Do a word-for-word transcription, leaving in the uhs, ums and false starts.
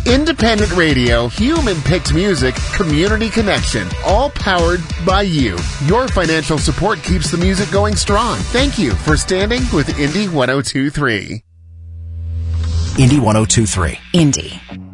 Independent radio, human-picked music, community connection, all powered by you. Your financial support keeps the music going strong. Thank you for standing with Indie one oh two point three. Indie one oh two point three. Indie